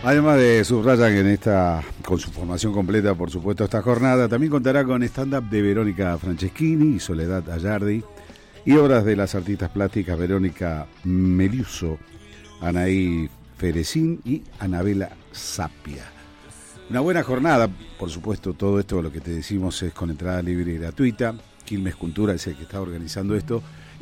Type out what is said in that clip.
Además de subrayan que con su formación completa, por supuesto, esta jornada, también contará con stand-up de Verónica Franceschini y Soledad Ayardi, y obras de las artistas plásticas Verónica Meliuso, Anaí Ferecín y Anabela Sapia. Una buena jornada, por supuesto, todo esto lo que te decimos es con entrada libre y gratuita. Quilmes Cultura es el que está organizando esto.